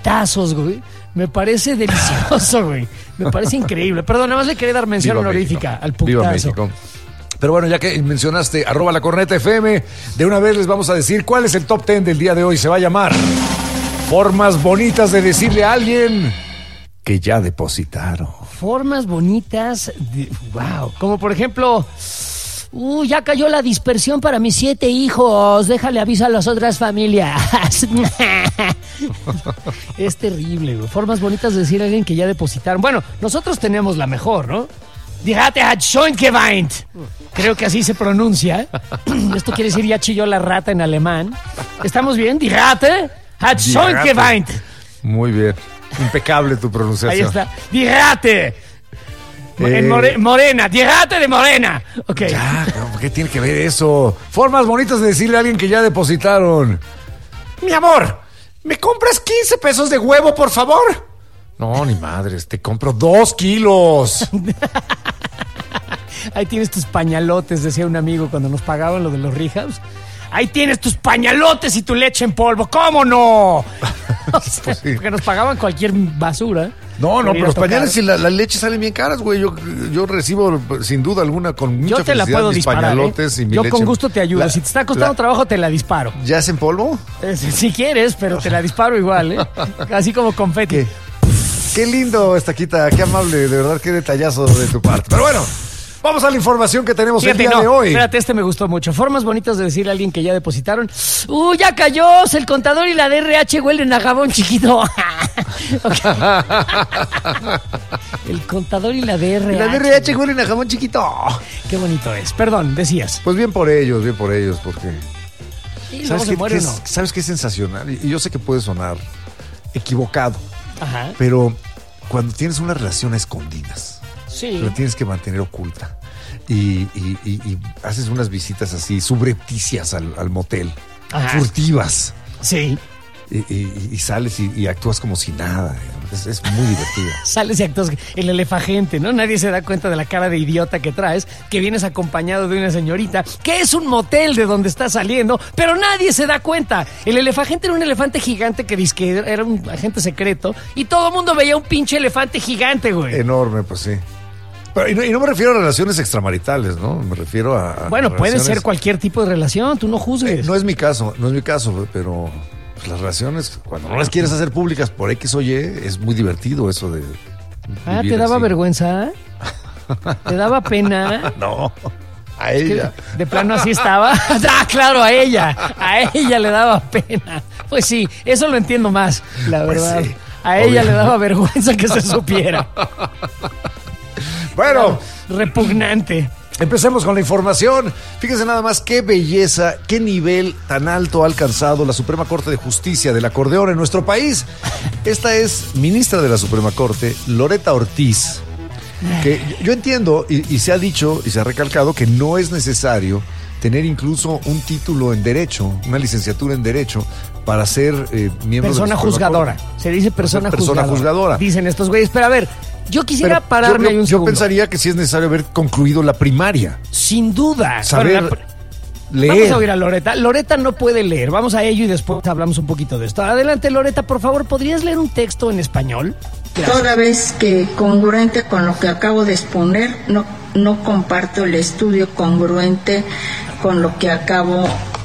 puntazos, güey. Me parece delicioso, güey. Me parece increíble. Perdón, nada más le quería dar mención honorífica al puntazo. Viva México. Pero bueno, ya que mencionaste @lacorneta_FM, de una vez les vamos a decir cuál es el top 10 del día de hoy. Se va a llamar Formas bonitas de decirle a alguien que ya depositaron. Formas bonitas wow. Como por ejemplo, ya cayó la dispersión para mis 7 hijos. Déjale aviso a las otras familias. Es terrible, güey. Formas bonitas de decir a alguien que ya depositaron. Bueno, nosotros tenemos la mejor, ¿no? Die Ratte hat schon geweint. Creo que así se pronuncia. Esto quiere decir ya chilló la rata en alemán. ¿Estamos bien? Die Ratte hat schon geweint. Muy bien. Impecable tu pronunciación. Ahí está. Die Ratte. Morena. Die Ratte de Morena. Ok. Ya, ¿qué tiene que ver eso? Formas bonitas de decirle a alguien que ya depositaron. Mi amor, ¿me compras 15 pesos de huevo, por favor? No, ni madres, te compro 2 kilos. Ahí tienes tus pañalotes, decía un amigo cuando nos pagaban lo de los rehabs. Ahí tienes tus pañalotes y tu leche en polvo. ¿Cómo no? O sea, pues sí. Porque nos pagaban cualquier basura. No, pero los pañales y la leche salen bien caras, güey. Yo recibo sin duda alguna con mucha yo te la puedo mis disparar, pañalotes y mi yo leche. Con gusto te ayudo. Si te está costando trabajo, te la disparo. ¿Ya es en polvo? Si quieres, pero te la disparo igual, ¿eh? Así como confeti. Qué lindo, Estaquita, qué amable, de verdad, qué detallazo de tu parte. Pero bueno, vamos a la información que tenemos el día de hoy. Espérate, me gustó mucho. Formas bonitas de decirle a alguien que ya depositaron. Ya cayó, el contador y la DRH huelen a jabón chiquito. El contador y la DRH. La DRH huelen a jabón chiquito. Qué bonito es. Perdón, decías. Pues bien por ellos, porque... Sí, ¿Sabes qué es sensacional? Y yo sé que puede sonar equivocado. Ajá. Pero cuando tienes una relación a escondidas, sí, la tienes que mantener oculta y haces unas visitas así subrepticias al motel, ajá, furtivas. Sí. Y sales y actúas como si nada. Es muy divertido. Sales y actúas el elefagente, ¿no? Nadie se da cuenta de la cara de idiota que traes, que vienes acompañado de una señorita, que es un motel de donde estás saliendo, pero nadie se da cuenta. El elefagente era un elefante gigante que dizque era un agente secreto y todo el mundo veía un pinche elefante gigante, güey. Enorme, pues sí. Pero, y no me refiero a relaciones extramaritales, ¿no? Me refiero a bueno, puede relaciones... ser cualquier tipo de relación, tú no juzgues. No es mi caso, pero... Las relaciones, cuando no las quieres hacer públicas por X o Y, es muy divertido eso de... ¿te daba vergüenza? ¿Te daba pena? No, a ella. ¿De plano así estaba? Claro, a ella le daba pena. Pues sí, eso lo entiendo más, la verdad. Sí, a ella le daba vergüenza que se supiera. Bueno. Claro, repugnante. Empecemos con la información. Fíjense nada más qué belleza, qué nivel tan alto ha alcanzado la Suprema Corte de Justicia del acordeón en nuestro país. Esta es ministra de la Suprema Corte, Loretta Ortiz, que yo entiendo y se ha dicho y se ha recalcado que no es necesario tener incluso un título en Derecho, una licenciatura en Derecho, para ser miembro persona de la juzgadora. Se dice persona juzgadora. Dicen estos güeyes, pero a ver, yo quisiera pararme ahí un segundo. Yo pensaría que sí es necesario haber concluido la primaria. Sin duda. Saber leer. Vamos a oír a Loretta. Loretta no puede leer. Vamos a ello y después hablamos un poquito de esto. Adelante, Loretta, por favor, ¿podrías leer un texto en español? Gracias. Toda vez que congruente con lo que acabo de exponer, no comparto el estudio congruente con lo que acabo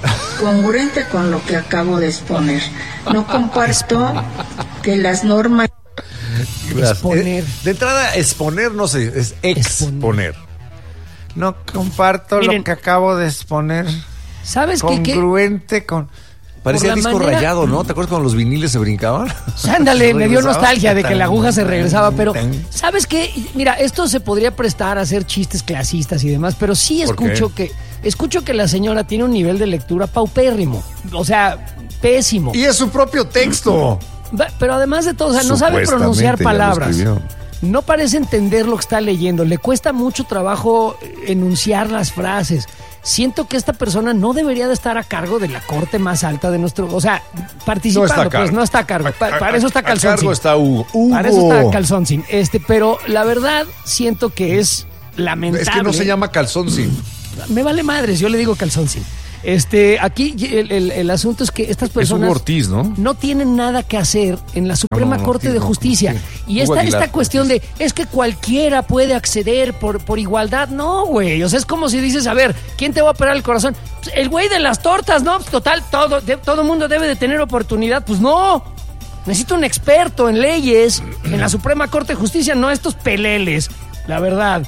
de exponer. No comparto que las normas... Exponer. De entrada, exponer no sé, es exponer. No comparto lo que acabo de exponer. ¿Sabes qué? Congruente con... Parecía disco rayado, ¿no? ¿Te acuerdas cuando los viniles se brincaban? Ándale, me dio nostalgia de que la aguja se regresaba, pero ¿sabes qué? Mira, esto se podría prestar a hacer chistes clasistas y demás, pero sí escucho que la señora tiene un nivel de lectura paupérrimo, o sea, pésimo. Y es su propio texto. Pero además de todo, o sea, no sabe pronunciar palabras. No parece entender lo que está leyendo. Le cuesta mucho trabajo enunciar las frases. Siento que esta persona no debería de estar a cargo de la corte más alta de nuestro... O sea, participando, no está a cargo. Para eso está Calzoncín. A cargo está Hugo. Para eso está Calzoncín. Pero la verdad, siento que es lamentable. Es que no se llama Calzoncín. Me vale madres, yo le digo Calzoncín. Aquí el asunto es que estas personas es Hugo Ortiz, no tienen nada que hacer en la Suprema Corte de Justicia. Y esta cuestión de, es que cualquiera puede acceder por igualdad. No, güey. O sea, es como si dices, a ver, ¿quién te va a operar el corazón? Pues el güey de las tortas, ¿no? Pues total, todo mundo debe de tener oportunidad. Pues no. Necesito un experto en leyes en la Suprema Corte de Justicia, no estos peleles, la verdad.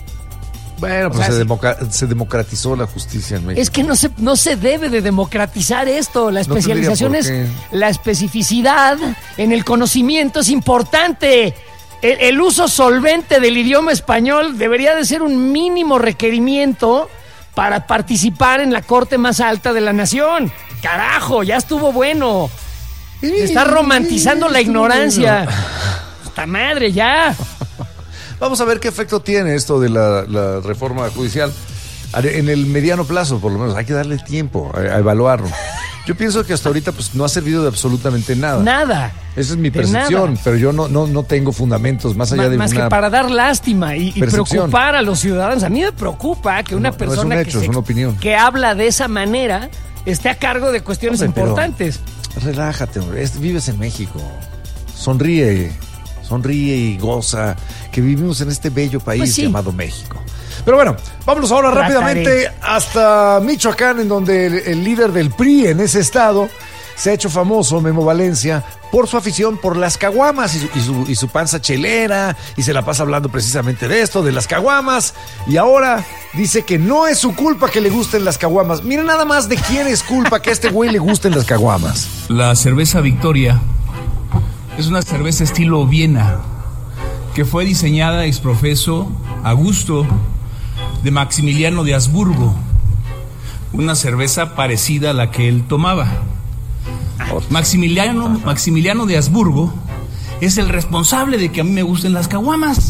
Bueno, pues se democratizó la justicia en México. Es que no se debe de democratizar esto. La especialización la especificidad en el conocimiento es importante. El uso solvente del idioma español debería de ser un mínimo requerimiento para participar en la corte más alta de la nación. Carajo, ya estuvo bueno. Está romantizando la ignorancia. ¡Puta madre, ya! Vamos a ver qué efecto tiene esto de la reforma judicial en el mediano plazo, por lo menos. Hay que darle tiempo a evaluarlo. Yo pienso que hasta ahorita pues no ha servido de absolutamente nada. Nada. Esa es mi percepción, pero yo no tengo fundamentos más allá de más que para dar lástima y preocupar a los ciudadanos. A mí me preocupa que una persona que habla de esa manera esté a cargo de cuestiones importantes. Relájate, hombre. Vives en México. Sonríe y goza que vivimos en este bello país llamado México. Pero bueno, vámonos ahora rápidamente hasta Michoacán, en donde el líder del PRI en ese estado se ha hecho famoso, Memo Valencia, por su afición por las caguamas y su panza chelera, y se la pasa hablando precisamente de esto, de las caguamas, y ahora dice que no es su culpa que le gusten las caguamas. Miren nada más de quién es culpa que a este güey le gusten las caguamas. La cerveza Victoria es una cerveza estilo Viena, que fue diseñada ex profeso a gusto de Maximiliano de Habsburgo, una cerveza parecida a la que él tomaba. Maximiliano de Habsburgo es el responsable de que a mí me gusten las caguamas.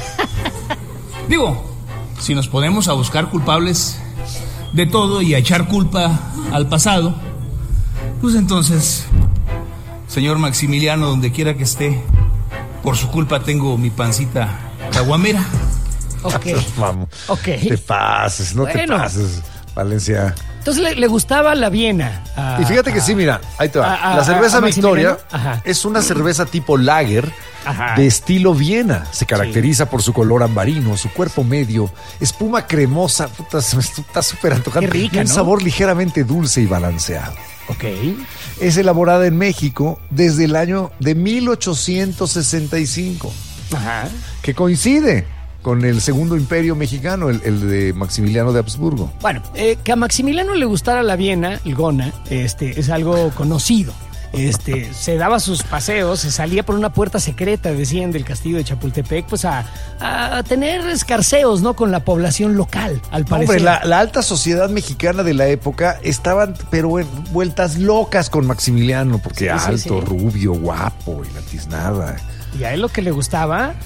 Digo, si nos ponemos a buscar culpables de todo y a echar culpa al pasado, pues entonces, señor Maximiliano, donde quiera que esté, por su culpa tengo mi pancita caguamera. Vamos, te pases, te pases, Valencia. Entonces le gustaba la Viena. Y fíjate que sí, mira, ahí te va. La cerveza Victoria es una cerveza tipo lager de estilo Viena. Se caracteriza por su color ambarino, su cuerpo medio, espuma cremosa, puta, se me está súper antojando. Qué rica, y un sabor ligeramente dulce y balanceado. Ok. Es elaborada en México desde el año de 1865. Que coincide con el Segundo Imperio Mexicano, el de Maximiliano de Habsburgo. Bueno, que a Maximiliano le gustara la Viena, el Gona, es algo conocido. Se daba sus paseos, se salía por una puerta secreta, decían, del castillo de Chapultepec, pues a tener escarceos, ¿no? Con la población local, al parecer. Hombre, la alta sociedad mexicana de la época estaban, pero en vueltas locas con Maximiliano, porque alto, rubio, guapo y la tiznada. Y a él lo que le gustaba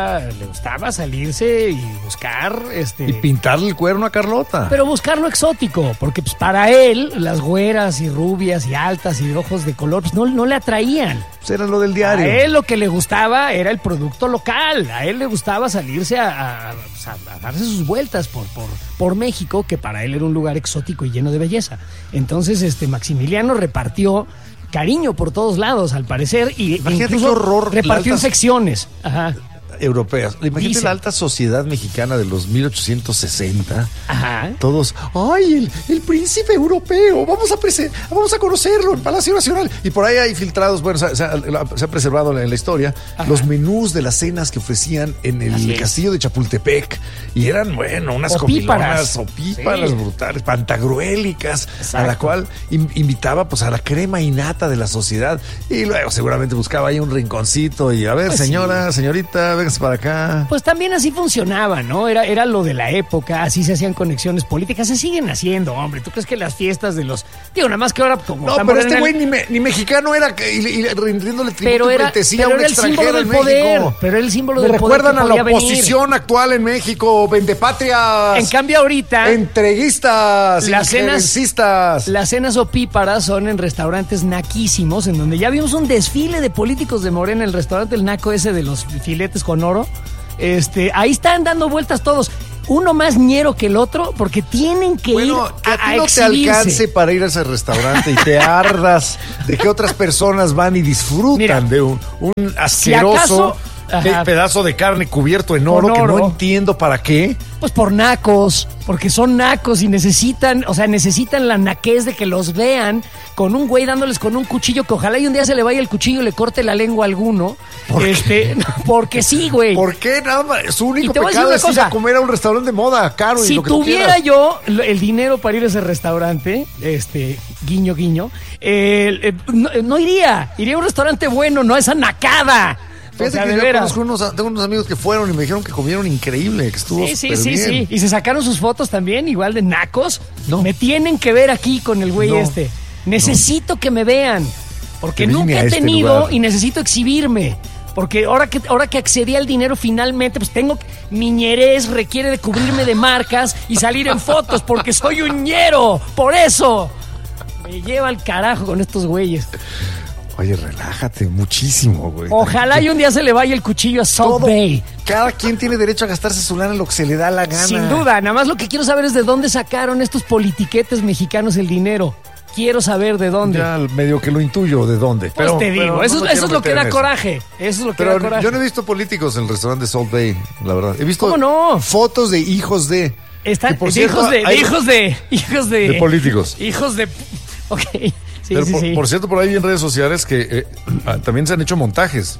salirse y buscar y pintarle el cuerno a Carlota. Pero buscar lo exótico, porque pues para él las güeras y rubias y altas y de ojos de color pues no le atraían. Pues era lo del diario. A él lo que le gustaba era el producto local. A él le gustaba salirse a darse sus vueltas por México, que para él era un lugar exótico y lleno de belleza. Entonces Maximiliano repartió cariño por todos lados, al parecer, y imagínate qué horror, repartió infecciones europeas. Imagínate la alta sociedad mexicana de los 1860. Todos, ¡ay, el príncipe europeo! Vamos a conocerlo en Palacio Nacional. Y por ahí hay filtrados, bueno, se ha preservado en la historia, los menús de las cenas que ofrecían en el castillo de Chapultepec. Y eran, bueno, unas opíparas brutales, pantagruélicas, a la cual invitaba pues a la crema innata de la sociedad. Y luego seguramente buscaba ahí un rinconcito y, a ver, señorita, vengas para acá. Pues también así funcionaba, ¿no? Era lo de la época, así se hacían conexiones políticas, se siguen haciendo, hombre. ¿Tú crees que las fiestas de los... Digo, nada más que ahora como... No, pero este güey ni mexicano era, y rindiéndole tributo y pleitesía a un extranjero en México. Pero era el símbolo del poder. Recuerdan a la oposición actual en México, vendepatrias. En cambio ahorita... entreguistas, las cenas opíparas son en restaurantes naquísimos, en donde ya vimos un desfile de políticos de Morena, el restaurante El Naco ese de los filetes con oro. Ahí están dando vueltas todos. uno más ñero que el otro porque tienen que ir a que a ti no exhibirse. te alcance para ir a ese restaurante y te ardas de que otras personas van y disfrutan de un asqueroso pedazo de carne cubierto en oro que no entiendo para qué. Pues por nacos, porque son nacos y necesitan la naquez de que los vean con un güey dándoles con un cuchillo que ojalá y un día se le vaya el cuchillo y le corte la lengua a alguno. Porque sí, güey. ¿Por qué? Nada más, su único pecado es ir a comer a un restaurante de moda caro. Si y lo que tuviera yo el dinero para ir a ese restaurante, guiño, guiño, no iría a un restaurante bueno, no a esa nacada. Fíjate que yo tengo unos amigos que fueron y me dijeron que comieron increíble, que estuvo súper bien. Sí. Y se sacaron sus fotos también, igual de nacos. No. Me tienen que ver aquí con el güey Necesito que me vean, porque nunca he tenido y necesito exhibirme. Porque ahora que accedí al dinero finalmente, pues mi ñerez requiere de cubrirme de marcas y salir en fotos, porque soy un ñero. Por eso me lleva al carajo con estos güeyes. Oye, relájate muchísimo, güey. Ojalá y un día se le vaya el cuchillo a Salt Bay. Cada quien tiene derecho a gastarse su lana en lo que se le da la gana. Sin duda, nada más lo que quiero saber es de dónde sacaron estos politiquetes mexicanos el dinero. Quiero saber de dónde. Ya medio que lo intuyo de dónde. Pues te digo, eso es lo que da coraje. Eso es lo que da coraje. Yo no he visto políticos en el restaurante Salt Bay, la verdad. He visto fotos de hijos de... hijos de políticos. Hijos de... Ok. Sí, pero por cierto, por ahí vi en redes sociales que también se han hecho montajes.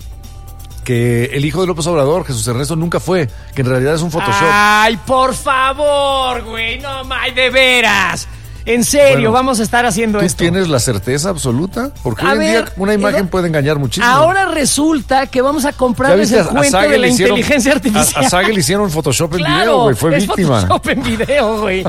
Que el hijo de López Obrador, Jesús Ernesto, nunca fue. Que en realidad es un Photoshop. ¡Ay, por favor, güey! ¡No, de veras! En serio, vamos a estar haciendo esto. ¿Tú tienes la certeza absoluta? Porque hoy en día una imagen puede engañar muchísimo. Ahora resulta que vamos a comprarles el cuento de la inteligencia artificial. A Sage le hicieron Photoshop en video, güey. Fue víctima. Photoshop en video, güey.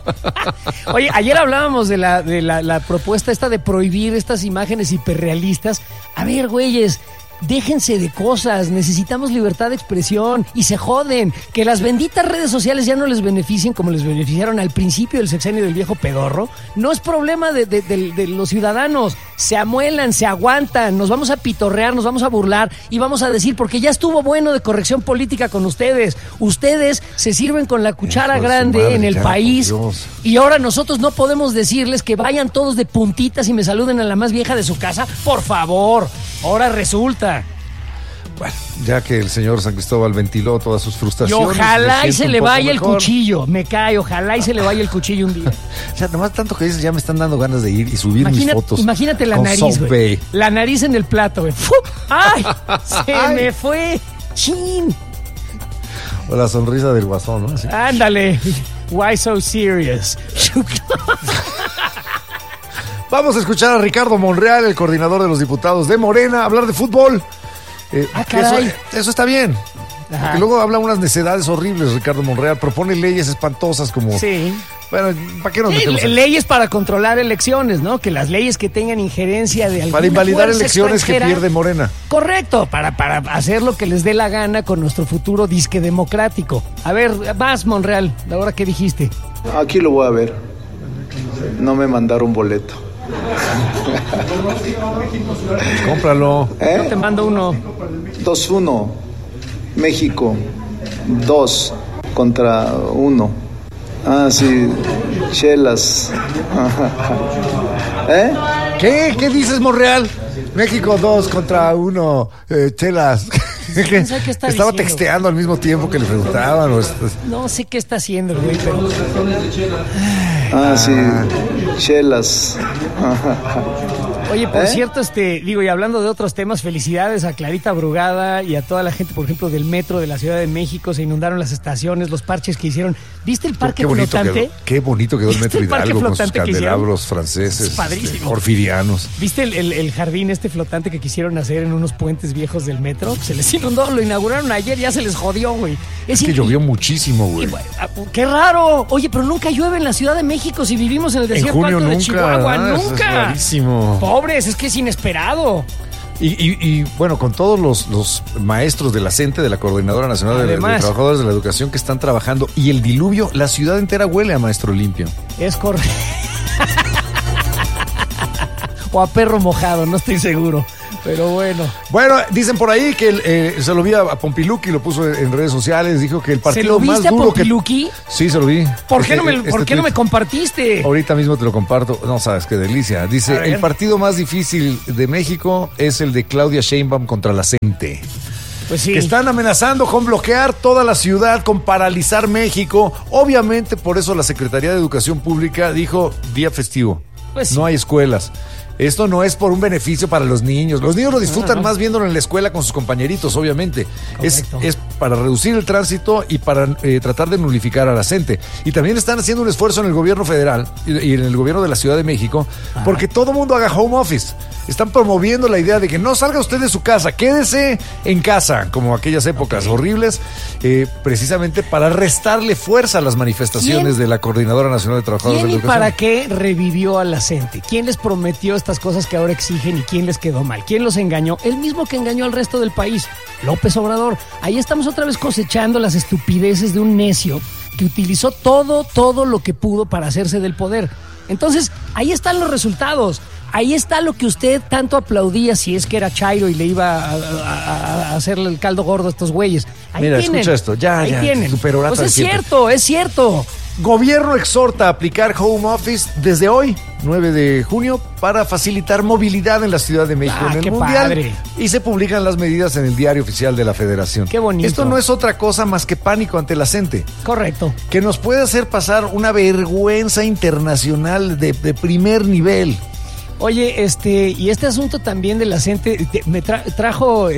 Oye, ayer hablábamos de la propuesta esta de prohibir estas imágenes hiperrealistas. A ver, güeyes, déjense de cosas, necesitamos libertad de expresión y se joden. Que las benditas redes sociales ya no les beneficien como les beneficiaron al principio del sexenio del viejo pedorro. No es problema de los ciudadanos. Se amuelan, se aguantan, nos vamos a pitorrear, nos vamos a burlar y vamos a decir, porque ya estuvo bueno de corrección política con ustedes. Ustedes se sirven con la cuchara grande en el país y ahora nosotros no podemos decirles que vayan todos de puntitas y me saluden a la más vieja de su casa. Por favor, ahora resulta. Bueno, ya que el señor San Cristóbal ventiló todas sus frustraciones. Y ojalá y se le vaya el cuchillo. Me cae, ojalá y se le vaya el cuchillo un día. O sea, nomás tanto que dices, ya me están dando ganas de ir y subir mis fotos. Imagínate la nariz, güey. La nariz en el plato, güey. ¡Ay! Se me fue. ¡Chin! O la sonrisa del guasón, ¿no? Así. Ándale. Why so serious? Vamos a escuchar a Ricardo Monreal, el coordinador de los diputados de Morena, hablar de fútbol. Eso está bien. Ajá. Porque luego habla unas necedades horribles, Ricardo Monreal. Propone leyes espantosas como... Sí. Bueno, ¿para qué nos metemos? Leyes para controlar elecciones, ¿no? Que las leyes que tengan injerencia de alguna para invalidar elecciones que pierde Morena. Correcto, para hacer lo que les dé la gana con nuestro futuro disque democrático. A ver, vas, Monreal, ahora qué dijiste. Aquí lo voy a ver. No me mandaron boleto. Pues cómpralo. No te mando uno. 2-1. México. 2 contra 1. Ah, sí. Chelas. ¿Qué dices, Monreal? México 2 contra 1. Chelas. Estaba texteando al mismo tiempo que le preguntaban. No sé qué está haciendo el güey, pero... sí, chelas. Oye, por cierto, y hablando de otros temas, felicidades a Clarita Brugada y a toda la gente, por ejemplo, del metro de la Ciudad de México. Se inundaron las estaciones, los parches que hicieron. ¿Viste el parque flotante? Qué bonito quedó el metro Hidalgo con sus candelabros franceses, porfirianos. ¿Viste el jardín flotante que quisieron hacer en unos puentes viejos del metro? Se les inundó, lo inauguraron ayer, ya se les jodió, güey. Es que llovió muchísimo, güey. ¡Qué raro! Oye, pero nunca llueve en la Ciudad de México si vivimos en el desierto alto de Chihuahua. ¡Nunca! Es rarísimo. Pobres, es que es inesperado. Y bueno, con todos los maestros de la CENTE, de la Coordinadora Nacional de Trabajadores de la Educación que están trabajando, y el diluvio, la ciudad entera huele a maestro limpio. Es correcto. O a perro mojado, no estoy seguro. Pero bueno. Bueno, dicen por ahí que se lo vi a Pompiluki, lo puso en redes sociales, dijo que el partido más duro. ¿Se lo viste a Pompiluki? Sí, se lo vi. ¿Por qué no me compartiste? Ahorita mismo te lo comparto. No sabes qué delicia. Dice, el partido más difícil de México es el de Claudia Sheinbaum contra la CENTE. Pues sí. Que están amenazando con bloquear toda la ciudad, con paralizar México. Obviamente, por eso la Secretaría de Educación Pública dijo día festivo. Pues no hay escuelas. Esto no es por un beneficio para los niños. Los niños lo disfrutan más viéndolo en la escuela con sus compañeritos, obviamente. Es para reducir el tránsito y para tratar de nulificar a la gente. Y también están haciendo un esfuerzo en el gobierno federal y en el gobierno de la Ciudad de México porque todo mundo haga home office. Están promoviendo la idea de que no salga usted de su casa, quédese en casa, como aquellas épocas horribles, precisamente para restarle fuerza a las manifestaciones de la Coordinadora Nacional de Trabajadores de la Educación. ¿Para qué revivió a la CENTE? ¿Quién les prometió estas cosas que ahora exigen y quién les quedó mal? ¿Quién los engañó? El mismo que engañó al resto del país, López Obrador. Ahí estamos otra vez cosechando las estupideces de un necio que utilizó todo lo que pudo para hacerse del poder. Entonces, ahí están los resultados. Ahí está lo que usted tanto aplaudía si es que era chairo y le iba a hacerle el caldo gordo a estos güeyes. Ahí mira, tienen, escucha esto. Ya tienen. superó. Pues es cierto. Gobierno exhorta a aplicar home office desde hoy, 9 de junio, para facilitar movilidad en la Ciudad de México en el Mundial. Padre. Y se publican las medidas en el Diario Oficial de la Federación. Qué bonito. Esto no es otra cosa más que pánico ante la CENTE. Correcto. Que nos puede hacer pasar una vergüenza internacional de primer nivel. Oye, y este asunto también de la CENTE me trajo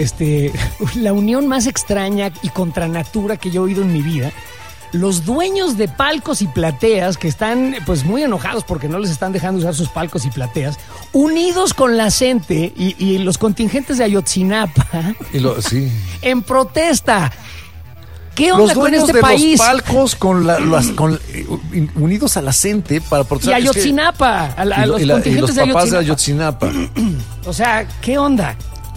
la unión más extraña y contra natura que yo he oído en mi vida. Los dueños de palcos y plateas, que están pues muy enojados porque no les están dejando usar sus palcos y plateas, unidos con la CENTE y los contingentes de Ayotzinapa, en protesta. ¿Qué onda con este país? Los palcos unidos a la CENTE para protestar. Y Ayotzinapa, a los contingentes de Ayotzinapa. Y los papás de Ayotzinapa. O sea, ¿qué onda?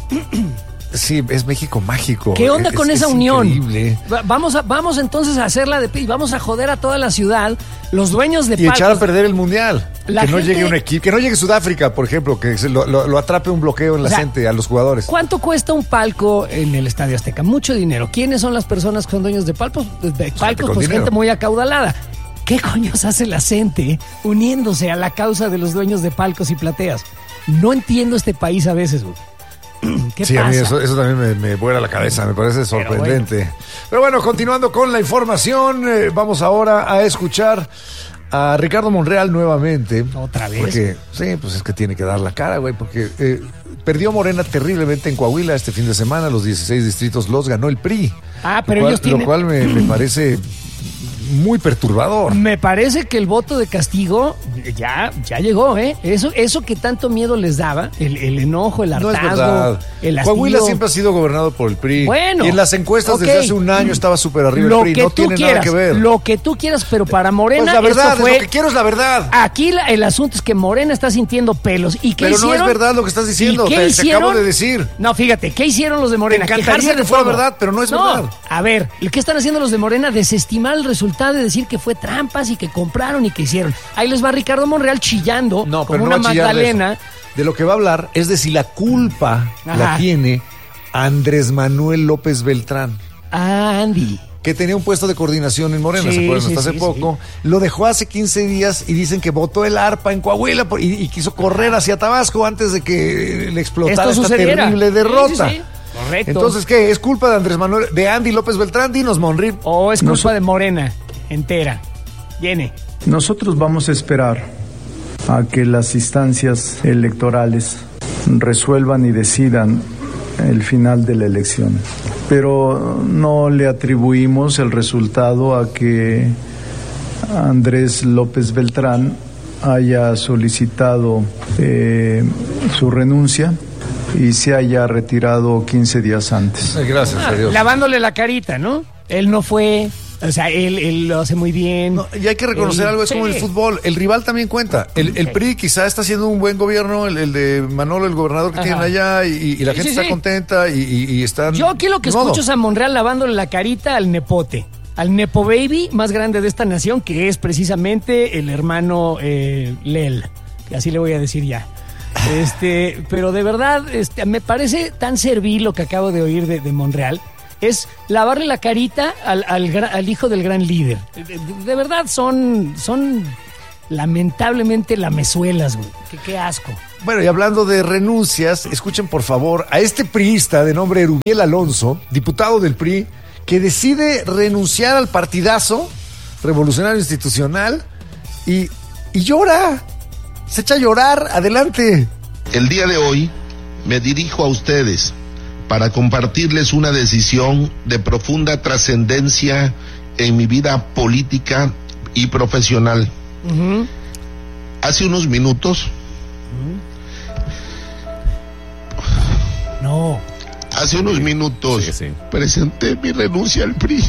Sí, es México mágico. ¿Qué onda con esa unión? Increíble. Vamos entonces a hacerla y vamos a joder a toda la ciudad, los dueños de palcos. Y echar a perder el Mundial. No llegue un equipo, que no llegue Sudáfrica, por ejemplo, que lo atrape un bloqueo en la CENTE a los jugadores. ¿Cuánto cuesta un palco en el Estadio Azteca? Mucho dinero. ¿Quiénes son las personas que son dueños de palcos? Pues gente muy acaudalada. ¿Qué coños hace la CENTE uniéndose a la causa de los dueños de palcos y plateas? No entiendo este país a veces, güey. ¿Qué pasa? A mí eso también me vuela la cabeza, me parece sorprendente. Pero bueno, continuando con la información, vamos ahora a escuchar a Ricardo Monreal nuevamente. ¿Otra vez? Porque, sí, pues es que tiene que dar la cara, güey, porque perdió Morena terriblemente en Coahuila este fin de semana, los 16 distritos los ganó el PRI. Pero ellos tienen... Lo cual me parece... muy perturbador. Me parece que el voto de castigo ya llegó, ¿eh? Eso que tanto miedo les daba, el enojo, el hartazgo, no es verdad. El hastío. Coahuila siempre ha sido gobernado por el PRI. Bueno. Y en las encuestas desde hace un año estaba súper arriba el PRI. No tiene nada que ver. Lo que tú quieras, pero para Morena. Pues la verdad, lo que quiero es la verdad. Aquí el asunto es que Morena está sintiendo pelos. ¿Y qué hicieron? Pero no es verdad lo que estás diciendo. Te acabo de decir. No, fíjate, ¿qué hicieron los de Morena? Me encantaría que fuera verdad, pero no es verdad. A ver, ¿qué están haciendo los de Morena? Desestimar el resultado de decir que fue trampas y que compraron y que hicieron. Ahí les va Ricardo Monreal chillando como una Magdalena. De lo que va a hablar es de si la culpa la tiene Andrés Manuel López Beltrán. Andy. Que tenía un puesto de coordinación en Morena, ¿se acuerdan? Hasta hace poco. Lo dejó hace 15 días y dicen que botó el arpa en Coahuila y quiso correr hacia Tabasco antes de que le explotara esta terrible derrota. Correcto. Entonces, ¿qué? ¿Es culpa de Andrés Manuel, de Andy López Beltrán? Dinos, Monri. ¿O es culpa de Morena entera? Viene. Nosotros vamos a esperar a que las instancias electorales resuelvan y decidan el final de la elección. Pero no le atribuimos el resultado a que Andrés López Beltrán haya solicitado su renuncia y se haya retirado 15 días antes. Gracias a Dios. Lavándole la carita, ¿no? Él no fue... O sea, él lo hace muy bien. No, y hay que reconocer algo, es como el fútbol. El rival también cuenta. El PRI quizá está haciendo un buen gobierno, el de Manolo, el gobernador que tienen allá, y la gente está contenta y están... Yo aquí lo que escucho es a Monreal lavándole la carita al nepote, al nepo baby más grande de esta nación, que es precisamente el hermano Lel, que así le voy a decir ya. Pero de verdad, me parece tan servil lo que acabo de oír de Monreal. Es lavarle la carita al hijo del gran líder. De verdad son lamentablemente lamezuelas, güey. Qué asco. Bueno, y hablando de renuncias, escuchen por favor a este priista de nombre Erubiel Alonso, diputado del PRI, que decide renunciar al partidazo revolucionario institucional y llora. Se echa a llorar. Adelante. El día de hoy me dirijo a ustedes para compartirles una decisión de profunda trascendencia en mi vida política y profesional. Uh-huh. Hace unos minutos Hace unos minutos presenté mi renuncia al PRI.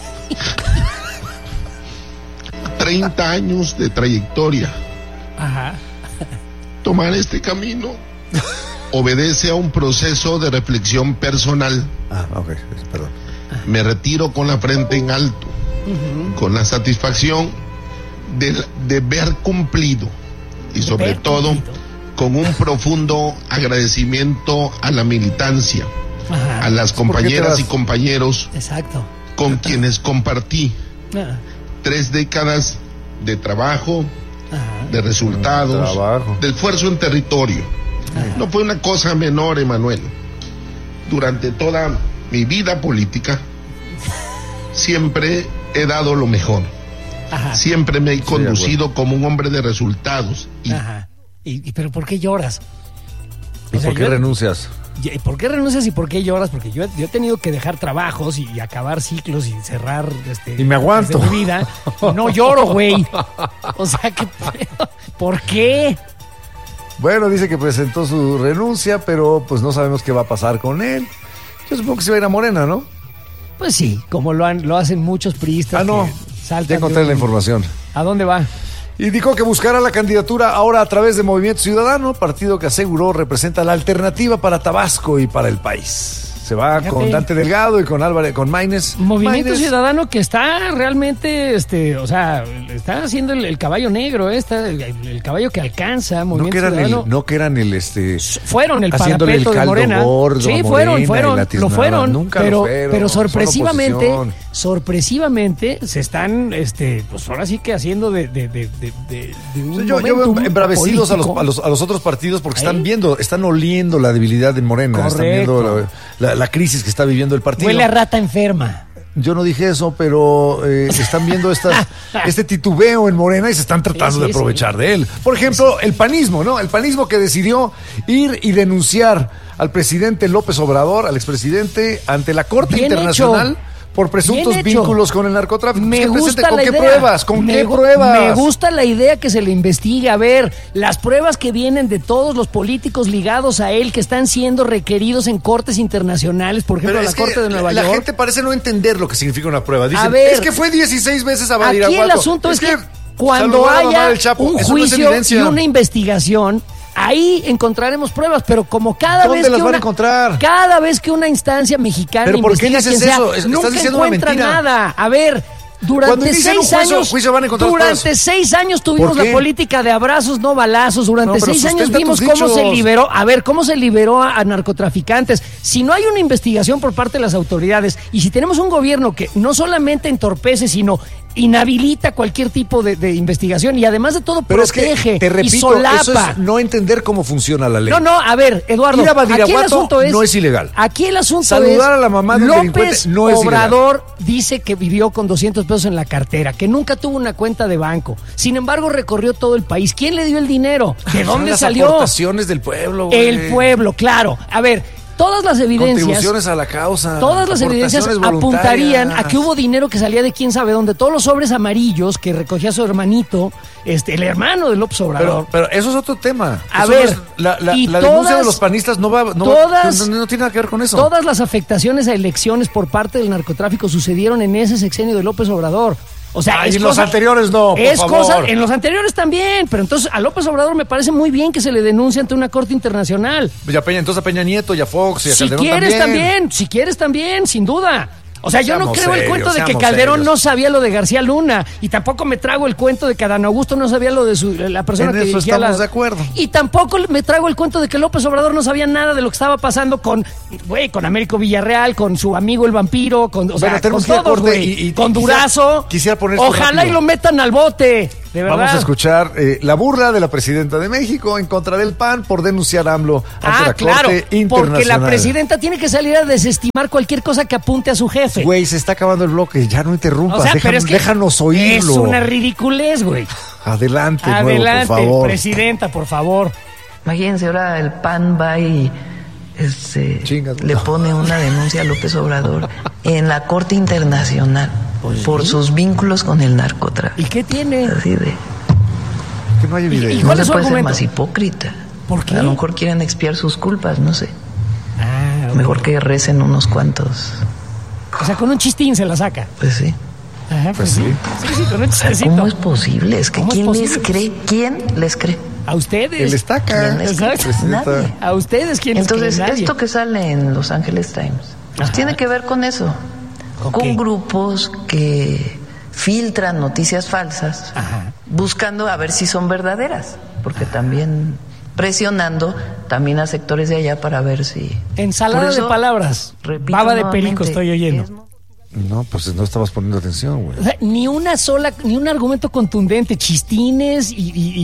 30 años de trayectoria. Ajá. Tomar este camino obedece a un proceso de reflexión personal. Perdón. Me retiro con la frente en alto, con la satisfacción de ver cumplido y sobre todo con un profundo agradecimiento a la militancia, a las compañeras y compañeros con quienes compartí 3 décadas de trabajo, de resultados, de esfuerzo en territorio. No fue una cosa menor, Emanuel. Durante toda mi vida política siempre he dado lo mejor. Siempre me he conducido como un hombre de resultados. ¿Pero por qué lloras? ¿Y por qué renuncias? ¿Por qué renuncias y por qué lloras? Porque yo he tenido que dejar trabajos y acabar ciclos y cerrar y me aguanto mi vida. No lloro, güey. O sea, ¿por qué? Bueno, dice que presentó su renuncia, pero pues no sabemos qué va a pasar con él. Yo supongo que se va a ir a Morena, ¿no? Pues sí, como lo hacen muchos priistas. Ya encontré la información. ¿A dónde va? Indicó que buscará la candidatura ahora a través de Movimiento Ciudadano, partido que aseguró representa la alternativa para Tabasco y para el país. Se va con Dante Delgado y con Maínez. Movimiento Ciudadano que está realmente, está haciendo el caballo negro, el caballo que alcanza. Movimiento Ciudadano. Fueron el parapeto de Morena. Gordo, sí, fueron, lo fueron. Nunca pero sorpresivamente se están, pues ahora sí que haciendo de un yo veo embravecidos a los otros partidos porque están oliendo la debilidad de Morena. Correcto. Están viendo la crisis que está viviendo el partido. Huele a rata enferma. Yo no dije eso, pero están viendo este titubeo en Morena y se están tratando de aprovechar de él. Por ejemplo, el panismo, ¿no? El panismo que decidió ir y denunciar al presidente López Obrador, al expresidente, ante la Corte Internacional por presuntos vínculos con el narcotráfico. Me gusta ¿Con la qué idea. pruebas? ¿Con qué pruebas? Me gusta la idea que se le investigue. A ver, las pruebas que vienen de todos los políticos ligados a él que están siendo requeridos en cortes internacionales, por ejemplo, la Corte de Nueva York. La gente parece no entender lo que significa una prueba. Dicen, a ver, es que fue 16 veces a Badiraguato. Aquí el asunto es que cuando haya un juicio y una investigación, ahí encontraremos pruebas, pero como cada vez que una instancia mexicana investiga quien sea, nunca encuentra nada. A ver, durante 6 años tuvimos la política de abrazos, no balazos. Durante 6 años vimos cómo se liberó. A ver, cómo se liberó a narcotraficantes. Si no hay una investigación por parte de las autoridades y si tenemos un gobierno que no solamente entorpece, sino inhabilita cualquier tipo de investigación y además de todo protege, te repito, y solapa. Eso es no entender cómo funciona la ley. No, a ver, Eduardo, aquí el asunto es, no es ilegal. Aquí el asunto saludar a la mamá de un López no es Obrador ilegal. Dice que vivió con 200 pesos en la cartera, que nunca tuvo una cuenta de banco. Sin embargo, recorrió todo el país. ¿Quién le dio el dinero? ¿De dónde salió? Las aportaciones del pueblo, güey. El pueblo, claro. A ver, todas las evidencias, contribuciones a la causa, todas las evidencias apuntarían a que hubo dinero que salía de quién sabe dónde. Todos los sobres amarillos que recogía su hermanito, el hermano de López Obrador. Pero eso es otro tema. A ver, la denuncia de los panistas no tiene nada que ver con eso. Todas las afectaciones a elecciones por parte del narcotráfico sucedieron en ese sexenio de López Obrador. O sea, en los anteriores no, por favor. En los anteriores también, pero entonces a López Obrador me parece muy bien que se le denuncie ante una corte internacional. Entonces a Peña Nieto y a Fox y a Calderón también. Si quieres también, sin duda. O sea, yo no creo el cuento de que Calderón no sabía lo de García Luna, y tampoco me trago el cuento de que Adán Augusto no sabía lo de la persona que dirigía estamos de acuerdo. Y tampoco me trago el cuento de que López Obrador no sabía nada de lo que estaba pasando con Américo Villarreal, con su amigo el vampiro, con todos, güey, con Durazo. Quisiera poner ojalá y lo metan al bote. De verdad. Vamos a escuchar la burla de la presidenta de México en contra del PAN por denunciar a AMLO ante la Corte Internacional. Porque la presidenta tiene que salir a desestimar cualquier cosa que apunte a su jefe. Güey, se está acabando el bloque, ya no interrumpas, déjanos oírlo. Es una ridiculez, güey. Adelante, por favor. Presidenta, por favor. Imagínense, ahora el PAN va y le pone una denuncia a López Obrador en la Corte Internacional por sus vínculos con el narcotráfico. ¿Y qué tiene? Así de... Que no hay evidencia. ¿Y cuál es su argumento? Ser más hipócrita. ¿Por qué? A lo mejor quieren expiar sus culpas, no sé. Okay. Mejor que recen unos cuantos. O sea, con un chistín se la saca. Pues sí. Ajá, pues sí. Sí, con un chistecito. ¿Cómo es posible? Es que ¿quién les cree? ¿Quién les cree? A ustedes. El estaca. Nadie. A ustedes, ¿quién les cree? Entonces, esto que sale en Los Angeles Times, pues tiene que ver con eso. Con grupos que filtran noticias falsas, buscando a ver si son verdaderas, porque también presionando también a sectores de allá para ver si... Ensalada de palabras, baba de perico estoy oyendo. No, pues no estabas poniendo atención, güey. O sea, ni un argumento contundente, chistines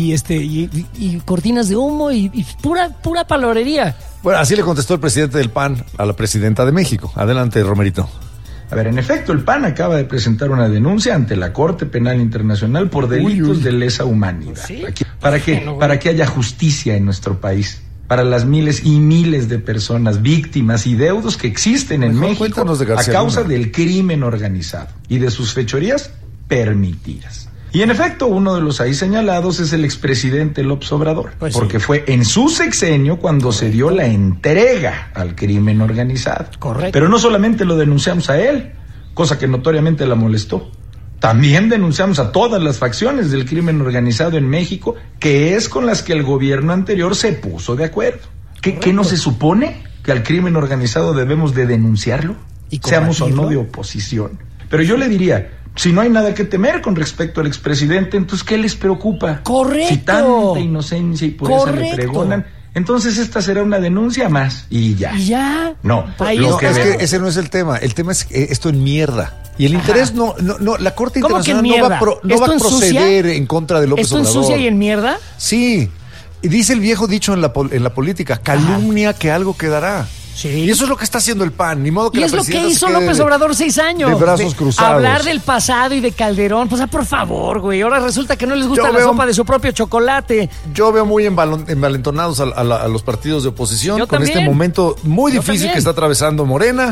y cortinas de humo y pura palabrería. Bueno, así le contestó el presidente del PAN a la presidenta de México. Adelante, Romerito. A ver, en efecto, el PAN acaba de presentar una denuncia ante la Corte Penal Internacional por delitos de lesa humanidad. ¿Sí? ¿Para que haya justicia en nuestro país, para las miles y miles de personas víctimas y deudos que existen en México a causa del crimen organizado y de sus fechorías permitidas. Y en efecto, uno de los ahí señalados es el expresidente López Obrador, porque fue en su sexenio cuando se dio la entrega al crimen organizado. Correcto. Pero no solamente lo denunciamos a él, cosa que notoriamente la molestó. También denunciamos a todas las facciones del crimen organizado en México, que es con las que el gobierno anterior se puso de acuerdo. ¿Qué no se supone? ¿Que al crimen organizado debemos de denunciarlo? Seamos o no de oposición. Pero yo le diría, si no hay nada que temer con respecto al expresidente, entonces ¿qué les preocupa? Correcto. Si tanta inocencia y pureza le pregonan, entonces esta será una denuncia más y ya. ¿Y ya? No, es que ese no es el tema. El tema es esto en mierda. Y el interés no, la Corte Internacional no va a proceder en contra de López Obrador. ¿Esto ensucia y en mierda? Sí. Y dice el viejo dicho en la política, calumnia que algo quedará. Sí. Y eso es lo que está haciendo el PAN, ni modo que la presidenta es lo que hizo López Obrador 6 años. De brazos cruzados. Hablar del pasado y de Calderón, pues por favor, güey. Ahora resulta que no les gusta la sopa de su propio chocolate. Yo veo muy envalentonados a los partidos de oposición con este momento muy difícil que está atravesando Morena.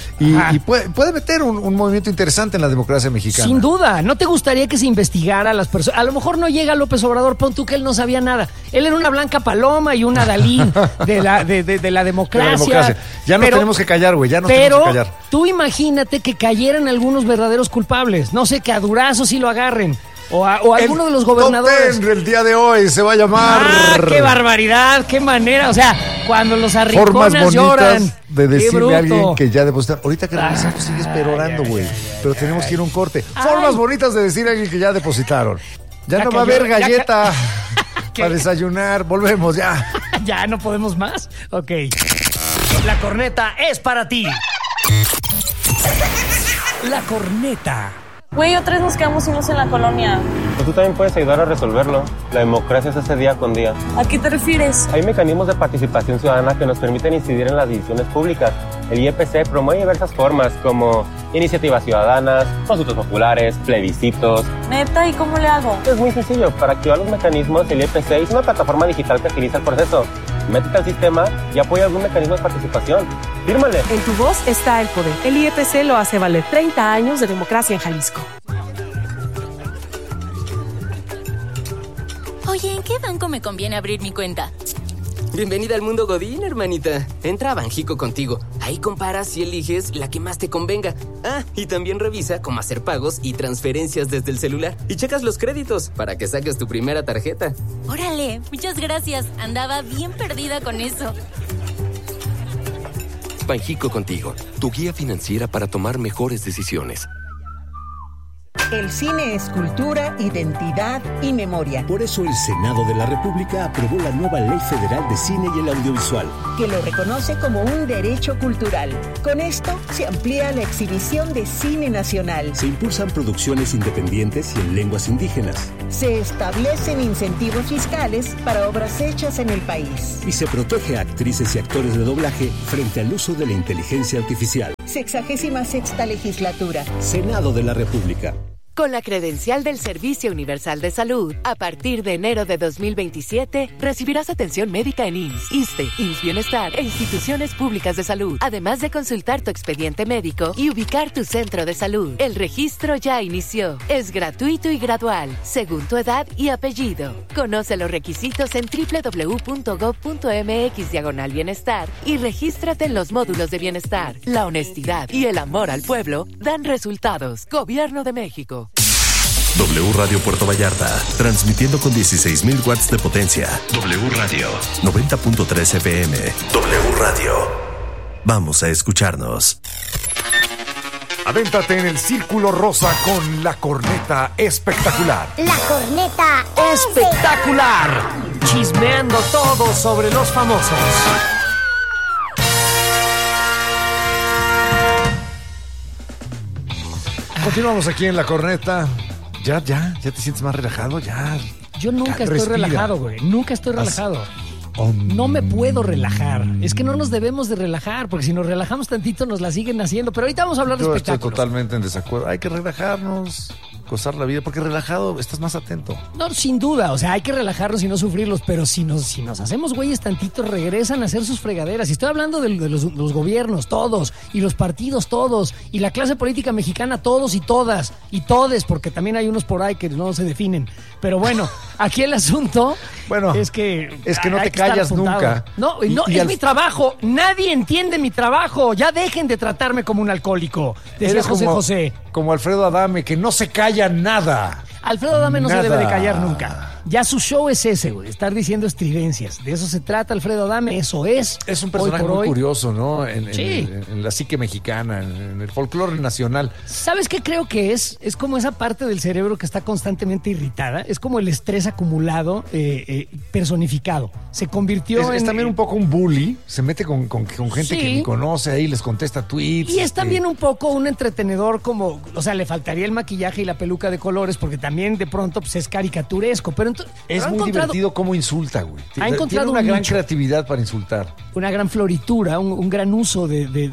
Y puede meter un movimiento interesante en la democracia mexicana. Sin duda. ¿No te gustaría que se investigara a las personas? A lo mejor no llega López Obrador, pon tú que él no sabía nada. Él era una blanca paloma y una Dalí de la democracia. Ya no tenemos que callar, güey. Tenemos que callar. Tú imagínate que cayeran algunos verdaderos culpables. No sé, que a Durazo sí lo agarren. O alguno de los gobernadores. El día de hoy se va a llamar. ¡Qué barbaridad! ¡Qué manera! O sea, cuando los arrinconas lloran. De decirle a alguien que ya depositaron. Ahorita que regresamos sigues perorando, güey. Pero tenemos que ir a un corte. Formas bonitas de decirle a alguien que ya depositaron. Ya no va a haber galleta para desayunar. Volvemos ya. ¿Ya no podemos más? Ok. La corneta es para ti. La corneta. Güey, otra vez nos quedamos solos en la colonia. Tú también puedes ayudar a resolverlo. La democracia se hace día con día. ¿A qué te refieres? Hay mecanismos de participación ciudadana que nos permiten incidir en las decisiones públicas. El IEPC promueve diversas formas como iniciativas ciudadanas, consultas populares, plebiscitos. ¿Neta? ¿Y cómo le hago? Es muy sencillo. Para activar los mecanismos, el IEPC es una plataforma digital que agiliza el proceso. Métete al sistema y apoya algún mecanismo de participación. ¡Fírmale! En tu voz está el poder. El IEPC lo hace valer. 30 años de democracia en Jalisco. Oye, ¿en qué banco me conviene abrir mi cuenta? Bienvenida al mundo Godín, hermanita. Entra a Banjico contigo. Ahí comparas y eliges la que más te convenga. Ah, y también revisa cómo hacer pagos y transferencias desde el celular. Y checas los créditos para que saques tu primera tarjeta. Órale, muchas gracias. Andaba bien perdida con eso. Banjico Contigo, tu guía financiera para tomar mejores decisiones. El cine es cultura, identidad y memoria. Por eso el Senado de la República aprobó la nueva Ley Federal de Cine y el Audiovisual, que lo reconoce como un derecho cultural. Con esto se amplía la exhibición de cine nacional. Se impulsan producciones independientes y en lenguas indígenas. Se establecen incentivos fiscales para obras hechas en el país. Y se protege a actrices y actores de doblaje frente al uso de la inteligencia artificial. 66ª legislatura. Senado de la República. Con la credencial del Servicio Universal de Salud, a partir de enero de 2027, recibirás atención médica en IMSS, ISSSTE, IMSS Bienestar e instituciones públicas de salud, además de consultar tu expediente médico y ubicar tu centro de salud. El registro ya inició. Es gratuito y gradual, según tu edad y apellido. Conoce los requisitos en www.gov.mx/bienestar y regístrate en los módulos de bienestar. La honestidad y el amor al pueblo dan resultados. Gobierno de México. W Radio Puerto Vallarta, transmitiendo con 16,000 watts de potencia. W Radio, 90.3 FM. W Radio. Vamos a escucharnos. Avéntate en el Círculo Rosa con la corneta espectacular. La corneta espectacular. Chismeando todo sobre los famosos. Continuamos aquí en la corneta. Ya te sientes más relajado, ya. Yo nunca estoy relajado, güey. Nunca estoy relajado. No me puedo relajar. Es que no nos debemos de relajar, porque si nos relajamos tantito nos la siguen haciendo. Pero ahorita vamos a hablar de espectáculos. Yo estoy totalmente en desacuerdo. Hay que relajarnos, gozar la vida, porque relajado estás más atento. No, sin duda. O sea, hay que relajarnos y no sufrirlos, pero si nos hacemos güeyes tantito, regresan a hacer sus fregaderas. Y estoy hablando de los gobiernos, todos, y los partidos, todos, y la clase política mexicana, todos y todas, y todes, porque también hay unos por ahí que no se definen. Pero bueno, aquí el asunto es que no te callas nunca. No, es mi trabajo. Nadie entiende mi trabajo. Ya dejen de tratarme como un alcohólico. Decía José. Como Alfredo Adame, que no se calla nada. Alfredo Adame no se debe de callar nunca. Ya su show es ese, güey, estar diciendo estridencias. De eso se trata Alfredo Adame, eso es. Es un personaje muy curioso, ¿no? En la psique mexicana, en el folclore nacional. ¿Sabes qué creo que es? Es como esa parte del cerebro que está constantemente irritada. Es como el estrés acumulado, personificado. Se convirtió es también un poco un bully. Se mete con gente que ni conoce ahí, les contesta tweets. Y es también un poco un entretenedor como... O sea, le faltaría el maquillaje y la peluca de colores porque también de pronto pues, es caricaturesco. Pero es muy divertido cómo insulta, güey. Tiene una gran creatividad para insultar. Una gran floritura, un gran uso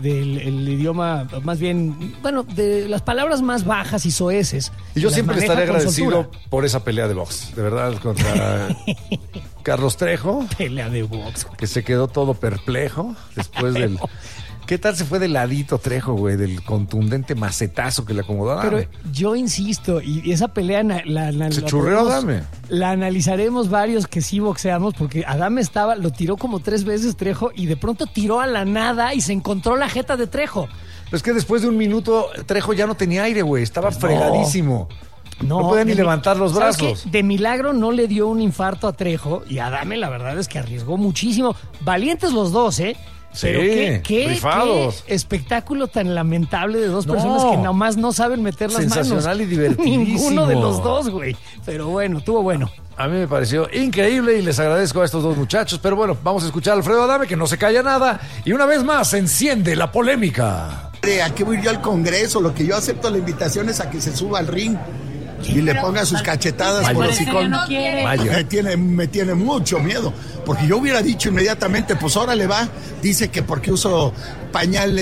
del idioma, más bien, bueno, de las palabras más bajas y soeces. Y yo siempre estaré agradecido por esa pelea de box, de verdad, contra Carlos Trejo. Pelea de box. Que se quedó todo perplejo después del... ¿Qué tal se fue de ladito Trejo, güey? Del contundente macetazo que le acomodó. Pero yo insisto, y esa pelea se churreó Adame. La analizaremos varios que sí boxeamos, porque Adame lo tiró como 3 veces Trejo y de pronto tiró a la nada y se encontró la jeta de Trejo. Pero es que después de un minuto Trejo ya no tenía aire, güey. Estaba fregadísimo. No podía ni levantar los brazos. De milagro no le dio un infarto a Trejo y Adame la verdad es que arriesgó muchísimo. Valientes los dos, ¿eh? Pero qué espectáculo tan lamentable de dos personas que nomás no saben meter las manos. Sensacional y divertidísimo. Ninguno de los dos, güey. Pero bueno, estuvo bueno. A mí me pareció increíble y les agradezco a estos dos muchachos. Pero bueno, vamos a escuchar a Alfredo Adame, que no se calla nada. Y una vez más se enciende la polémica. ¿A qué voy yo al Congreso? Lo que yo acepto la invitación es a que se suba al ring y le ponga sus cachetadas por hocicón. Me tiene mucho miedo, porque yo hubiera dicho inmediatamente, pues órale va, dice que porque uso pañal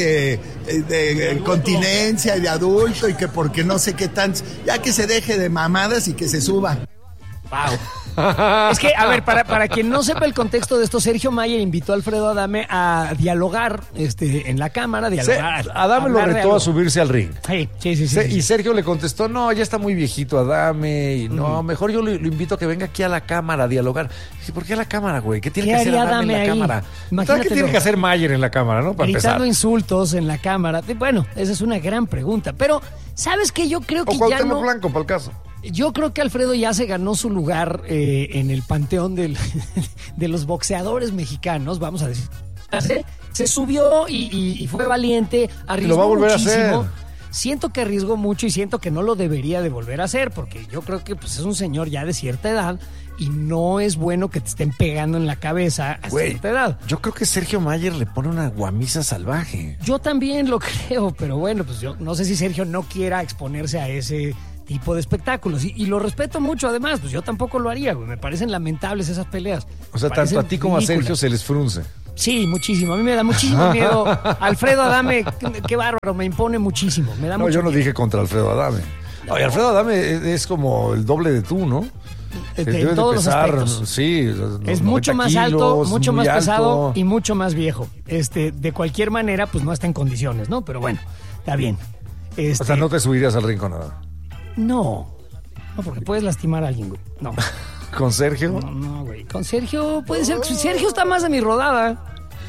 de continencia y de adulto y que porque no sé qué tan, ya que se deje de mamadas y que se suba. Wow. Es que, a ver, para quien no sepa el contexto de esto, Sergio Mayer invitó a Alfredo Adame a dialogar en la cámara. Adame lo retó a subirse al ring. Sí. Y Sergio le contestó, no, ya está muy viejito Adame, y no, mejor yo lo invito a que venga aquí a la cámara a dialogar. Dice, ¿por qué a la cámara, güey? ¿Qué tiene que hacer Adame en la cámara? ¿Qué tiene que hacer Mayer en la cámara, no? Para gritando empezar. Insultos en la cámara. Bueno, esa es una gran pregunta. Pero, ¿sabes qué? Yo creo que ya no... Blanco, para el caso. Yo creo que Alfredo ya se ganó su lugar en el panteón de los boxeadores mexicanos, vamos a decir. se subió y fue valiente, arriesgó lo va a volver muchísimo. a hacer. Siento que arriesgó mucho y siento que no lo debería de volver a hacer, porque yo creo que pues, es un señor ya de cierta edad y no es bueno que te estén pegando en la cabeza a cierta edad. Yo creo que Sergio Mayer le pone una guamisa salvaje. Yo también lo creo, pero bueno, pues yo no sé si Sergio no quiera exponerse a ese tipo de espectáculos. Y lo respeto mucho, además, pues yo tampoco lo haría, güey. Me parecen lamentables esas peleas. O sea, tanto a ti como a Sergio se les frunce. Sí, muchísimo. A mí me da muchísimo miedo. Alfredo Adame, qué bárbaro, me impone muchísimo. Me da mucho yo no miedo. dije contra Alfredo Adame. No. Oye, Alfredo Adame es como el doble de tú, ¿no? En todos los aspectos. Sí, es mucho más alto, mucho más pesado y mucho más viejo. De cualquier manera, pues no está en condiciones, ¿no? Pero bueno, está bien. O sea, no te subirías al ring con nada. No, porque puedes lastimar a alguien, güey. No. ¿Con Sergio? No, güey. Con Sergio puede ser. Sergio está más de mi rodada.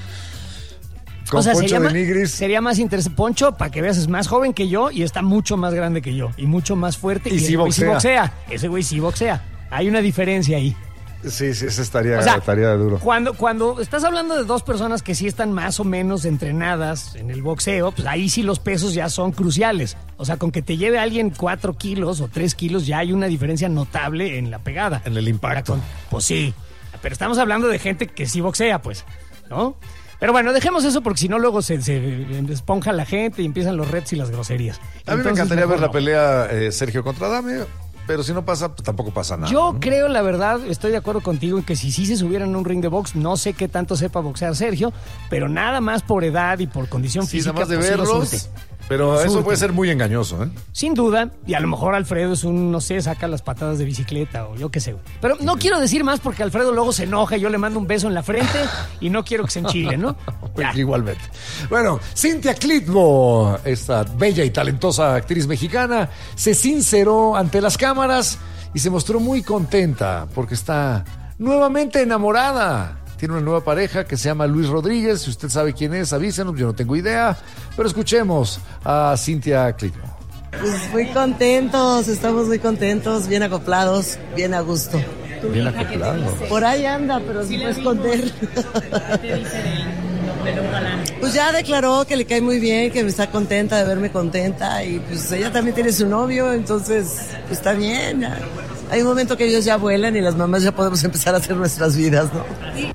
Con Poncho de Nigris. Sería más interesante. Poncho, para que veas, es más joven que yo y está mucho más grande que yo. Y mucho más fuerte. Y sí boxea. Ese güey sí boxea. Hay una diferencia ahí. Sí, ese estaría duro. Cuando estás hablando de dos personas que sí están más o menos entrenadas en el boxeo, pues ahí sí los pesos ya son cruciales. O sea, con que te lleve alguien 4 kilos o 3 kilos ya hay una diferencia notable en la pegada. En el impacto. Pues sí. Pero estamos hablando de gente que sí boxea, pues, ¿no? Pero bueno, dejemos eso porque si no luego se esponja la gente y empiezan los retos y las groserías. A mí me encantaría ver la pelea Sergio contra Adame. Pero si no pasa, pues tampoco pasa nada. Yo creo, la verdad, estoy de acuerdo contigo en que si sí se subieran a un ring de box, no sé qué tanto sepa boxear Sergio, pero nada más por edad y por condición física. Nada más de verlos, pero eso puede ser muy engañoso, ¿eh? Sin duda, y a lo mejor Alfredo es no sé, saca las patadas de bicicleta o yo qué sé. Pero no quiero decir más porque Alfredo luego se enoja y yo le mando un beso en la frente y no quiero que se enchile, ¿no? Igualmente. Bueno, Cynthia Clitbo, esta bella y talentosa actriz mexicana, se sinceró ante las cámaras y se mostró muy contenta porque está nuevamente enamorada. Tiene una nueva pareja que se llama Luis Rodríguez. Si usted sabe quién es, avísenos, yo no tengo idea. Pero escuchemos a Cynthia Clitbo. Pues muy contentos, estamos muy contentos, bien acoplados, bien a gusto. Bien acoplados. Por ahí anda, pero se puede esconder. ¿Qué dice del galán? Pues ya declaró que le cae muy bien, que está contenta de verme contenta. Y pues ella también tiene su novio, entonces pues está bien. Ya. Hay un momento que ellos ya vuelan y las mamás ya podemos empezar a hacer nuestras vidas, ¿no?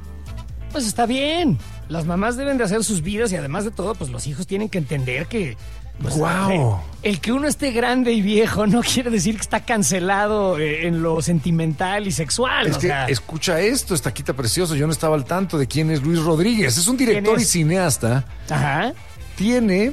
Pues está bien. Las mamás deben de hacer sus vidas y además de todo, pues los hijos tienen que entender que... Pues, ¡Guau! El que uno esté grande y viejo no quiere decir que está cancelado en lo sentimental y sexual. Es que, escucha esto, estaquita precioso. Yo no estaba al tanto de quién es Luis Rodríguez. Es un director y cineasta. Ajá. Tiene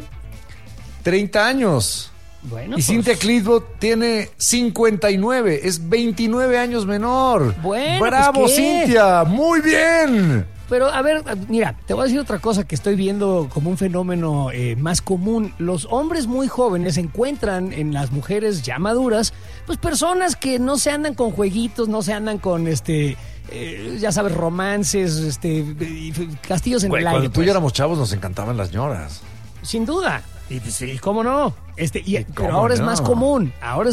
30 años. Bueno, y Cynthia Clitbo tiene 59, es 29 años menor. Bueno, ¡bravo, pues, Cynthia! ¡Muy bien! Pero, a ver, mira, te voy a decir otra cosa que estoy viendo como un fenómeno más común. Los hombres muy jóvenes encuentran en las mujeres ya maduras, pues personas que no se andan con jueguitos, no se andan con, ya sabes, romances, castillos en el aire. Cuando tú y yo éramos chavos nos encantaban las ñoras. Sin duda. Y sí, ¿cómo no? Pero ahora es más común,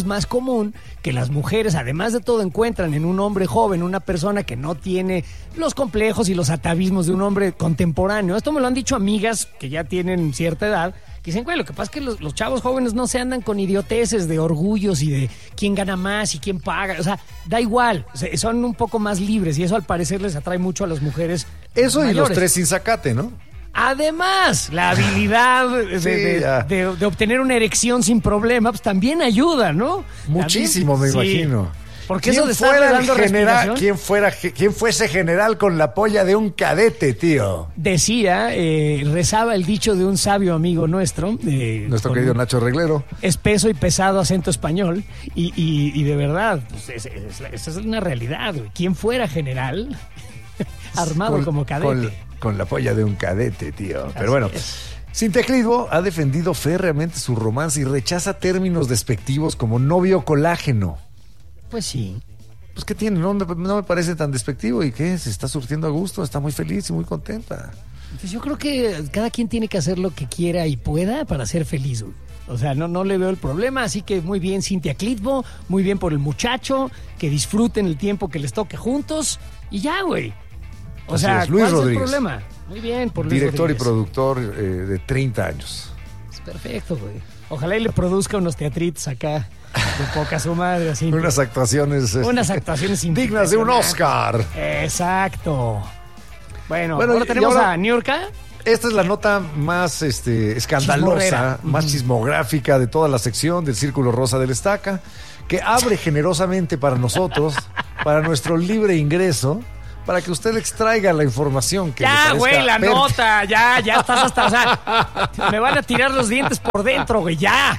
que las mujeres, además de todo, encuentran en un hombre joven una persona que no tiene los complejos y los atavismos de un hombre contemporáneo. Esto me lo han dicho amigas que ya tienen cierta edad, que dicen, güey, lo que pasa es que los chavos jóvenes no se andan con idioteces de orgullos y de quién gana más y quién paga. O sea, da igual, son un poco más libres y eso al parecer les atrae mucho a las mujeres. Eso mayores. Y los 3 sin zacate, ¿no? Además, la habilidad de obtener una erección sin problema, pues también ayuda, ¿no? Muchísimo, me imagino. Porque eso de estar dando respiración. ¿Quién fuese general con la polla de un cadete, tío? Decía, rezaba el dicho de un sabio amigo nuestro. Nuestro querido Nacho Reglero. Espeso y pesado acento español. Y de verdad, pues, esa es una realidad, güey. ¿Quién fuera general armado como cadete? Con la polla de un cadete, tío. Pero bueno, Cynthia Clitbo ha defendido férreamente su romance y rechaza términos despectivos como novio colágeno. Pues sí. Pues ¿qué tiene? No me parece tan despectivo. ¿Y qué? Se está surtiendo a gusto, está muy feliz y muy contenta. Pues yo creo que cada quien tiene que hacer lo que quiera y pueda para ser feliz, güey. O sea, no le veo el problema, así que muy bien Cynthia Clitbo, muy bien por el muchacho, que disfruten el tiempo que les toque juntos y ya, güey. O sea, Luis ¿cuál Rodríguez. es el problema? Muy bien, por Luis Director Rodríguez. y productor de 30 años. Es perfecto, güey. Ojalá y le produzca unos teatritos acá de poca su madre, así. Unas actuaciones dignas de un Oscar. Exacto. Bueno, ahora tenemos a Niurka. Esta es la nota más escandalosa, más chismográfica de toda la sección del Círculo Rosa del Estaca, que abre generosamente para nosotros, para nuestro libre ingreso, para que usted extraiga la información que ya, güey, la nota, ya estás hasta, o sea, me van a tirar los dientes por dentro, güey, ya.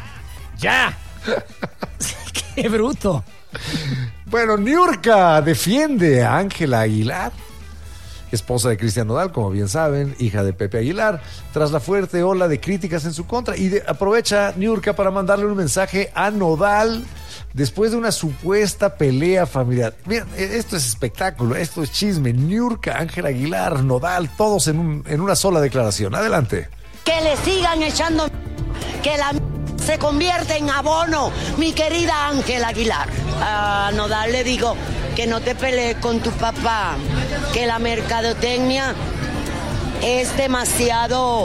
Qué bruto. Bueno, Niurka defiende a Ángela Aguilar, esposa de Cristian Nodal, como bien saben, hija de Pepe Aguilar, tras la fuerte ola de críticas en su contra. Y aprovecha Niurka para mandarle un mensaje a Nodal después de una supuesta pelea familiar. Miren, esto es espectáculo, esto es chisme. Niurka, Ángela Aguilar, Nodal, todos en una sola declaración. Adelante. Que le sigan echando, que la se convierte en abono, mi querida Ángela Aguilar. A Nodal le digo que no te pelees con tu papá, que la mercadotecnia es demasiado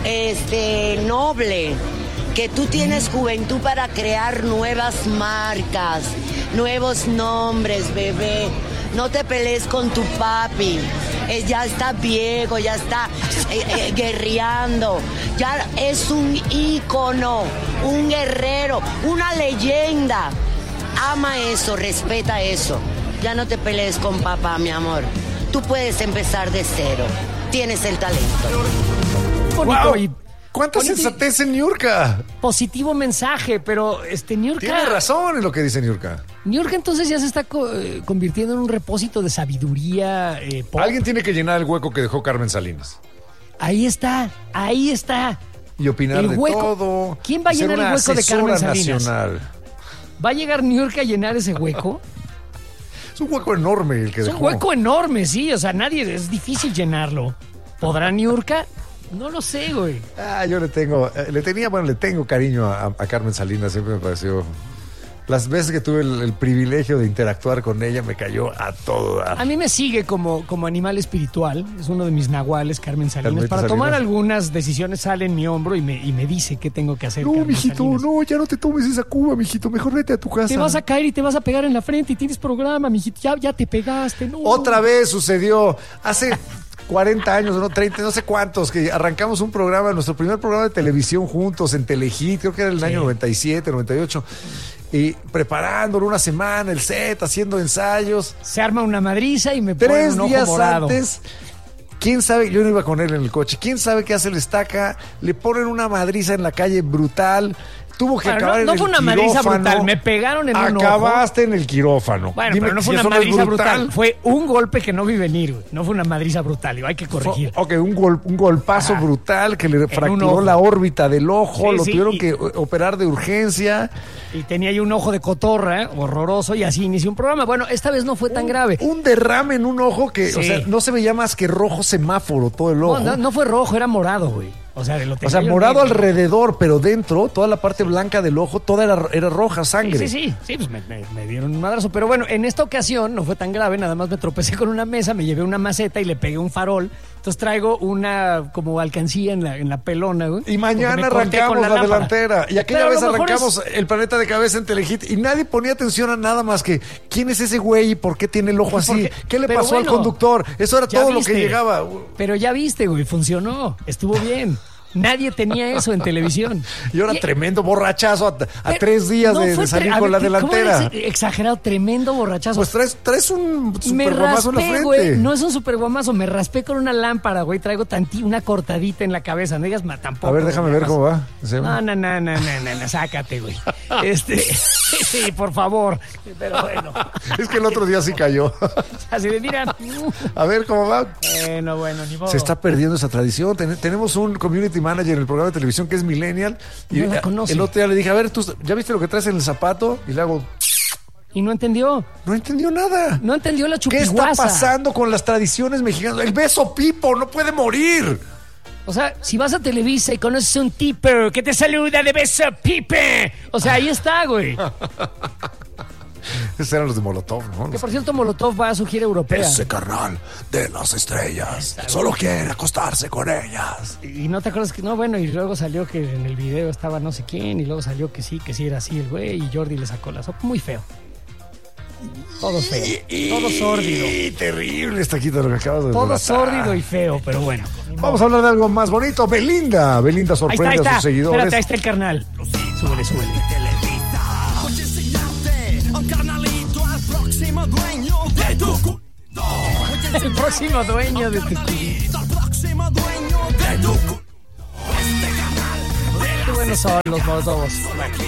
noble, que tú tienes juventud para crear nuevas marcas, nuevos nombres, bebé. No te pelees con tu papi. Ya está viejo, ya está guerreando. Ya es un ícono, un guerrero, una leyenda. Ama eso, respeta eso. Ya no te pelees con papá, mi amor. Tú puedes empezar de cero. Tienes el talento. Wow. ¿Cuánta sensatez en Niurka? Positivo mensaje, pero Niurka... Tiene razón en lo que dice Niurka. Niurka entonces ya se está convirtiendo en un repósito de sabiduría pop. Alguien tiene que llenar el hueco que dejó Carmen Salinas. Ahí está. Y opinar el de hueco. todo. ¿Quién va a llenar el hueco de Carmen Salinas? Nacional. ¿Va a llegar Niurka a llenar ese hueco? Es un hueco enorme el que dejó. Es un hueco enorme, sí. O sea, es difícil llenarlo. ¿Podrá Niurka? No lo sé, güey. Yo le tengo cariño a Carmen Salinas, siempre me pareció. Las veces que tuve el privilegio de interactuar con ella, me cayó a todo dar. A mí me sigue como animal espiritual, es uno de mis nahuales, Carmen Salinas. Para tomar algunas decisiones sale en mi hombro y me dice qué tengo que hacer. No, Carmen mijito, Salinas. no, ya no te tomes esa cuba, mijito, mejor vete a tu casa. Te vas a caer y te vas a pegar en la frente y tienes programa, mijito, ya te pegaste, no. Otra vez sucedió, hace 40 años, no 30, no sé cuántos, que arrancamos un programa, nuestro primer programa de televisión juntos en Telehit, creo que era el año 97, 98, y preparándolo una semana, el set, haciendo ensayos. Se arma una madriza y me pone un ojo morado. 3 días antes, quién sabe, yo no iba con él en el coche, quién sabe qué hace el Estaca, le ponen una madriza en la calle brutal. Tuvo que acabar en el quirófano. No fue una madriza brutal, me pegaron en un ojo. Acabaste en el quirófano. Bueno, pero no fue una madriza brutal. Fue un golpe que no vi venir, güey. No fue una madriza brutal, hay que corregir. Un golpazo brutal que le fracturó la órbita del ojo, lo tuvieron que operar de urgencia. Y tenía ahí un ojo de cotorra, horroroso, y así inició un programa. Bueno, esta vez no fue tan grave. Un derrame en un ojo que, o sea, no se veía más que rojo semáforo todo el ojo. No fue rojo, era morado, güey. O sea, morado alrededor, pero dentro, toda la parte blanca del ojo, toda era roja, sangre. Sí, pues me dieron un madrazo. Pero bueno, en esta ocasión no fue tan grave, nada más me tropecé con una mesa, me llevé una maceta y le pegué un farol. Entonces traigo una como alcancía en la pelona, güey. Y mañana arrancamos la delantera. Y aquella vez arrancamos el planeta de cabeza en Telehit y nadie ponía atención a nada más que ¿quién es ese güey y por qué tiene el ojo así? ¿Qué le pasó al conductor? Eso era todo lo que llegaba. Pero ya viste, güey, funcionó. Estuvo bien. Nadie tenía eso en televisión. Y ahora tremendo borrachazo a 3 días de salir con la delantera. Exagerado, tremendo borrachazo. Pues traes un superguamazo en la frente. Güey, no es un superguamazo, me raspé con una lámpara, güey. Traigo una cortadita en la cabeza. No digas tampoco. A ver, déjame ver cómo va. No, sácate, güey. Sí, por favor. Pero bueno. Es que el otro día sí cayó. Así de, mira. A ver cómo va. Bueno, ni modo. Se está perdiendo esa tradición. Tenemos un community manager en el programa de televisión que es millennial y el otro día le dije, a ver, ¿tú ya viste lo que traes en el zapato? Y le hago... Y no entendió. No entendió nada. No entendió la chupiguasa. ¿Qué está pasando con las tradiciones mexicanas? El beso pipo no puede morir. O sea, si vas a Televisa y conoces a un tipo que te saluda de beso pipe. O sea, ahí está, güey. Esos eran los de Molotov, ¿no? Que por cierto, Molotov va a su gira europea. Ese carnal de las estrellas solo quiere acostarse con ellas. Y no te acuerdas que, no, bueno, y luego salió que en el video estaba no sé quién, y luego salió que sí era así el güey, y Jordi le sacó la sopa. Muy feo. Todo feo. Todo sórdido. Terrible esta quita lo que acabas de todo relatar. Sórdido y feo, pero bueno. Vamos a hablar de algo más bonito. Belinda sorprende ahí está. a sus seguidores. Espérate, ahí está el carnal. Súbele. El próximo dueño de tu Qué buenos son los Molotov.